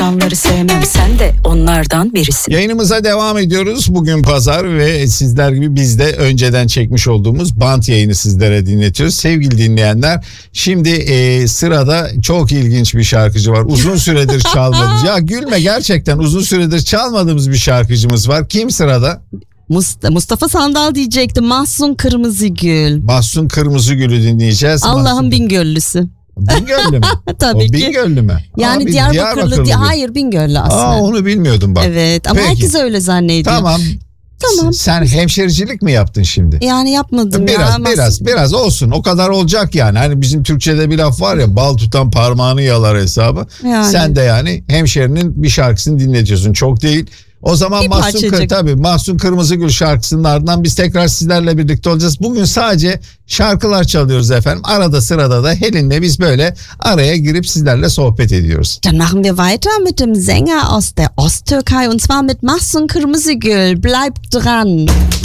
yalanları sevmem, sen de onlardan birisin. Yayınımıza devam ediyoruz. Bugün pazar ve sizler gibi biz de önceden çekmiş olduğumuz bant yayını sizlere dinletiyoruz. Sevgili dinleyenler, şimdi sırada çok ilginç bir şarkıcı var. Uzun süredir çalmadığımız. Ya gülme, gerçekten uzun süredir çalmadığımız bir şarkıcımız var. Kim sırada? Mustafa Sandal diyecektim. Mahsun Kırmızıgül. Mahsun Kırmızıgül'ü dinleyeceğiz. Allah'ın Bingöllüsü. Bingöllü mü? Tabii ki. Bingöllü mü? Yani Diyarbakırlı değil. Hayır, Bingöllü aslında. Onu bilmiyordum bak. Evet ama Peki. Herkes öyle zannediyor. Tamam. Sen hemşericilik mi yaptın şimdi? Yani yapmadım Biraz olsun. O kadar olacak yani. Hani bizim Türkçe'de bir laf var ya, bal tutan parmağını yalar hesabı. Yani. Sen de yani hemşerinin bir şarkısını dinletiyorsun. Çok değil. O zaman Mahsun Kırmızıgül şarkısının ardından biz tekrar sizlerle birlikte olacağız. Bugün sadece şarkılar çalıyoruz efendim. Arada sırada da Helin'le biz böyle araya girip sizlerle sohbet ediyoruz. Dann machen wir weiter mit dem Sänger aus der Osttürkei und zwar mit Mahsun Kırmızıgül. Bleibt dran.